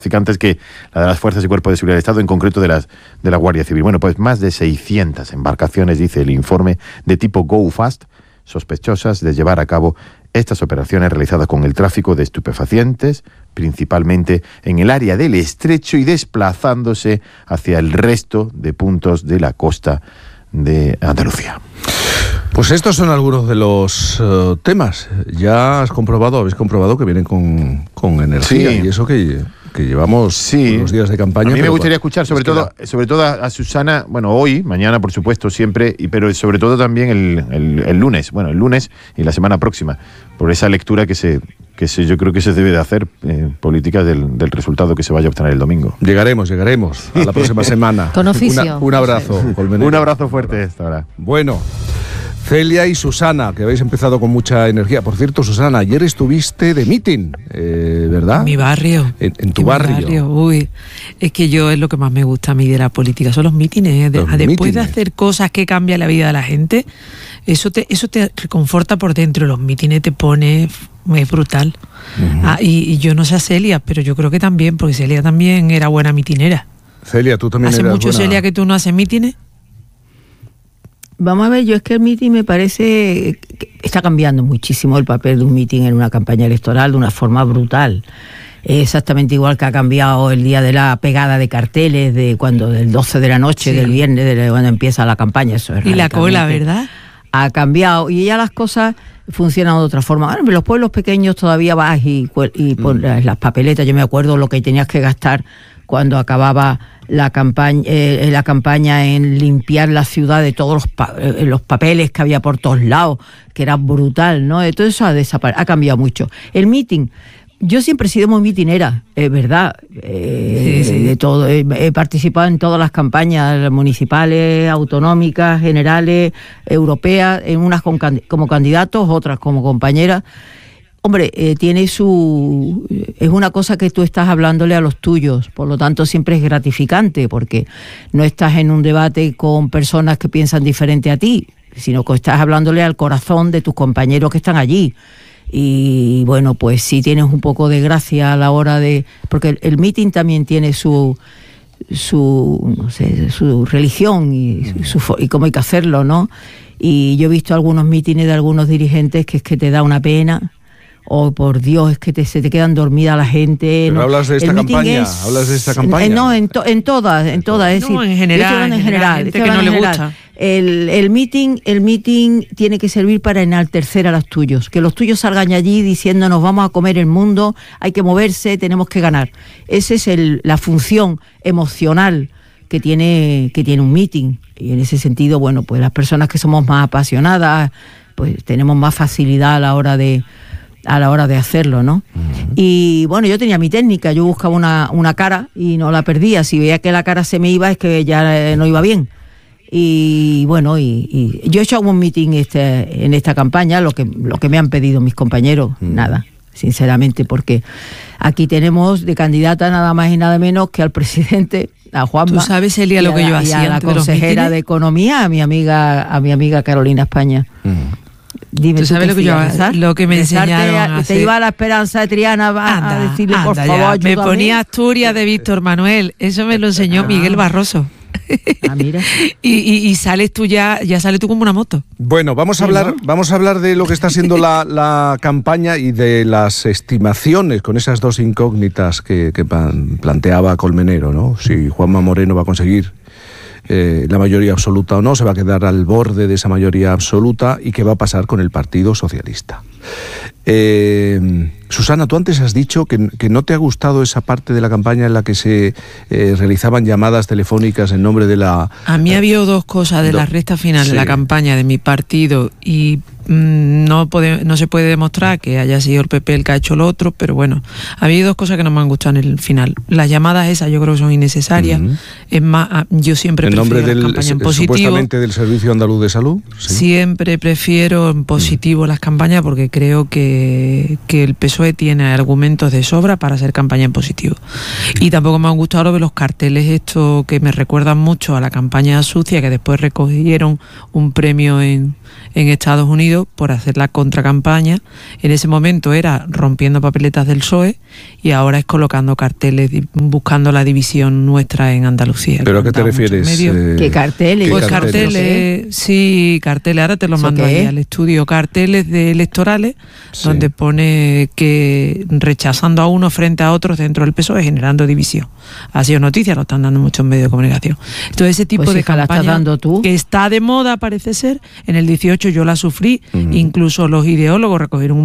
que la de las fuerzas y cuerpos de seguridad del Estado, en concreto de la Guardia Civil. Bueno, pues más de 600 embarcaciones, dice el informe, de tipo Go Fast, sospechosas de llevar a cabo estas operaciones realizadas con el tráfico de estupefacientes, principalmente en el área del Estrecho y desplazándose hacia el resto de puntos de la costa de Andalucía. Pues estos son algunos de los temas. Ya habéis comprobado que vienen con energía, sí. Y eso que llevamos unos días de campaña. A mí me gustaría escuchar sobre todo a Susana, bueno, hoy, mañana por supuesto, siempre, pero sobre todo también el lunes, el lunes y la semana próxima, por esa lectura que yo creo que se debe de hacer política del resultado que se vaya a obtener el domingo. Llegaremos a la próxima semana. Con oficio. Un abrazo, Colmenero. Un abrazo fuerte hasta ahora. Bueno, Celia y Susana, que habéis empezado con mucha energía. Por cierto, Susana, ayer estuviste de meeting, ¿verdad? En mi barrio. En tu barrio. Uy, es que es lo que más me gusta a mí de la política, son los mítines. Después de hacer cosas que cambian la vida de la gente, eso te reconforta por dentro. Los mítines te pone... Es brutal. Uh-huh. Y yo no sé a Celia, pero yo creo que también, porque Celia también era buena mitinera. Celia, tú también ¿Hace eras mucho, buena... Celia, que tú no haces mítines? Vamos a ver, yo es que el mitin me parece que está cambiando muchísimo el papel de un mitin en una campaña electoral de una forma brutal. Es exactamente igual que ha cambiado el día de la pegada de carteles, del 12 de la noche, del viernes, cuando empieza la campaña. Eso es y la cola, ¿verdad? Ha cambiado y ya las cosas funcionan de otra forma. Ahora, en los pueblos pequeños todavía vas y pones las papeletas. Yo me acuerdo lo que tenías que gastar cuando acababa la campaña en limpiar la ciudad de todos los papeles que había por todos lados, que era brutal, ¿no? Todo eso ha cambiado mucho. El meeting, yo siempre he sido muy mitinera, es verdad. Sí. De todo, he participado en todas las campañas municipales, autonómicas, generales, europeas, en unas como candidatos, otras como compañeras. Hombre, es una cosa que tú estás hablándole a los tuyos, por lo tanto siempre es gratificante, porque no estás en un debate con personas que piensan diferente a ti, sino que estás hablándole al corazón de tus compañeros que están allí. Y bueno, pues sí tienes un poco de gracia a la hora de... Porque el meeting también tiene su religión y cómo hay que hacerlo, ¿no? Y yo he visto algunos mítines de algunos dirigentes que es que te da una pena. Oh, por Dios, es que se te quedan dormida la gente. Pero no. ¿Hablas de esta campaña? No, en todas. Es decir, en general, gente que no le gusta. El meeting tiene que servir para enaltecer a los tuyos. Que los tuyos salgan allí diciendo nos vamos a comer el mundo, hay que moverse, tenemos que ganar. Esa es la función emocional que tiene un meeting. Y en ese sentido, bueno, pues las personas que somos más apasionadas, pues tenemos más facilidad a la hora de hacerlo, ¿no? Uh-huh. Y bueno, yo tenía mi técnica, yo buscaba una cara y no la perdía. Si veía que la cara se me iba, es que ya no iba bien. Y bueno, y yo he hecho algún meeting en esta campaña, lo que me han pedido mis compañeros, nada, sinceramente, porque aquí tenemos de candidata nada más y nada menos que al presidente, a Juanma. Tú sabes, Elia, lo que yo hacía. Y a la consejera de Economía, a mi amiga Carolina España. Dime, ¿tú sabes lo que me enseñaron a hacer? Te iba a la Esperanza de Triana a decirle, por favor, me ponía Asturias de Víctor Manuel. Eso me lo enseñó Miguel Barroso. Ah, mira. y sales tú ya sales tú como una moto. Bueno, vamos a hablar de lo que está siendo la campaña y de las estimaciones con esas dos incógnitas que planteaba Colmenero, ¿no? Si Juanma Moreno va a conseguir la mayoría absoluta o no, se va a quedar al borde de esa mayoría absoluta, y qué va a pasar con el Partido Socialista. Susana, tú antes has dicho que no te ha gustado esa parte de la campaña en la que se realizaban llamadas telefónicas en nombre de la... A mí había dos cosas de la recta final de la campaña de mi partido, y no se puede demostrar que haya sido el PP el que ha hecho lo otro, pero bueno, había dos cosas que no me han gustado en el final. Las llamadas esas yo creo que son innecesarias. Uh-huh. Es más, yo siempre prefiero las campañas en positivo. Supuestamente del Servicio Andaluz de Salud. ¿Sí? Siempre prefiero en positivo las campañas, porque creo que el PSOE PSOE tiene argumentos de sobra para hacer campaña en positivo. Y tampoco me han gustado lo de los carteles estos que me recuerdan mucho a la campaña sucia, que después recogieron un premio en Estados Unidos por hacer la contracampaña. En ese momento era rompiendo papeletas del PSOE y ahora es colocando carteles buscando la división nuestra en Andalucía. ¿Pero a qué te refieres? ¿Qué carteles? Pues carteles, sí, carteles, ahora te los mando ahí al estudio, carteles electorales, sí, donde pone que rechazando a uno frente a otros dentro del PSOE, generando división. Ha sido noticia, lo están dando muchos medios de comunicación. Entonces ese tipo de campaña que está de moda, parece ser, en el 18 yo la sufrí, incluso los ideólogos recogieron un